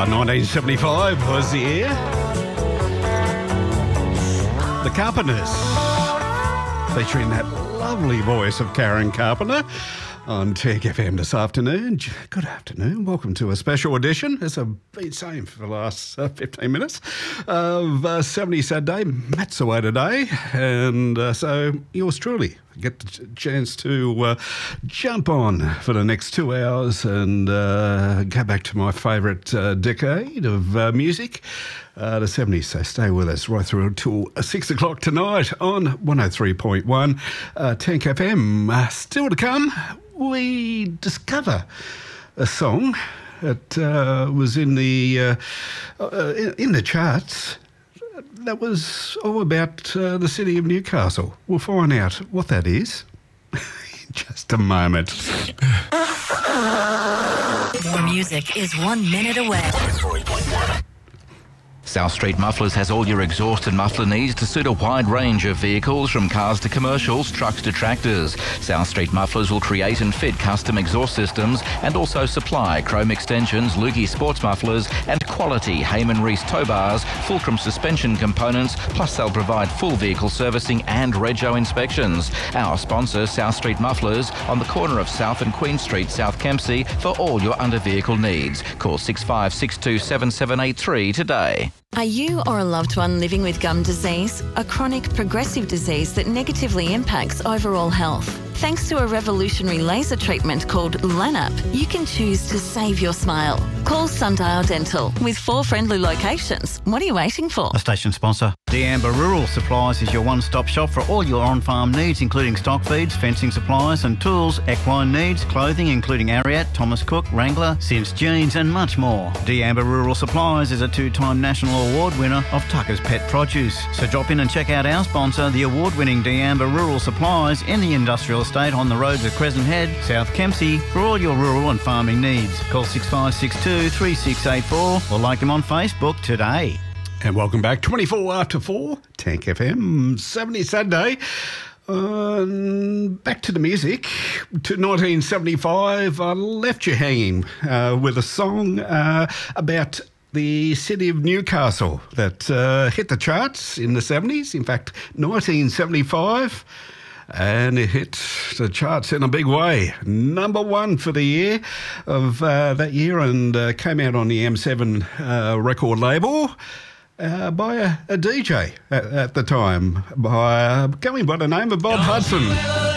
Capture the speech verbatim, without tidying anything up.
nineteen seventy-five was the year. The Carpenters, featuring that lovely voice of Karen Carpenter on Tech F M this afternoon. Good afternoon. Welcome to a special edition, as I've been saying for the last uh, fifteen minutes, of uh, seventy Saturday. Matt's away today, and uh, so yours truly get the chance to uh, jump on for the next two hours and uh, go back to my favourite uh, decade of uh, music, uh, the seventies. So stay with us right through until six o'clock tonight on one oh three point one uh, Tank F M. Uh, still to come, we discover a song that uh, was in the uh, uh, in, in the charts that was all about uh, the city of Newcastle. We'll find out what that is in just a moment. More music is one minute away. South Street Mufflers has all your exhaust and muffler needs to suit a wide range of vehicles, from cars to commercials, trucks to tractors. South Street Mufflers will create and fit custom exhaust systems and also supply chrome extensions, Lukey sports mufflers and quality Heyman Reese tow bars, Fulcrum suspension components, plus they'll provide full vehicle servicing and rego inspections. Our sponsor, South Street Mufflers, on the corner of South and Queen Street, South Kempsey, for all your under vehicle needs. Call six five six two seven seven eight three today. Are you or a loved one living with gum disease, a chronic progressive disease that negatively impacts overall health? Thanks to a revolutionary laser treatment called Lanap, you can choose to save your smile. Call Sundial Dental with four friendly locations. What are you waiting for? A station sponsor. D'Amber Rural Supplies is your one-stop shop for all your on-farm needs, including stock feeds, fencing supplies and tools, equine needs, clothing including Ariat, Thomas Cook, Wrangler, Sims Jeans and much more. D'Amber Rural Supplies is a two-time national award winner of Tucker's Pet Produce. So drop in and check out our sponsor, the award-winning D'Amber Rural Supplies in the industrial estate on the roads of Crescent Head, South Kempsey, for all your rural and farming needs. Call six five six two three six eight four or like them on Facebook today. And welcome back, twenty-four after four, Tank F M, seventy Saturday. Um, back to the music. To nineteen seventy-five, I left you hanging uh, with a song uh, about the city of Newcastle that uh, hit the charts in the seventies. In fact, nineteen seventy-five, and it hit the charts in a big way. Number one for the year of uh, that year, and uh, came out on the M seven uh, record label. Uh, by a, a D J at, at the time, by uh, going by the name of Bob Hudson.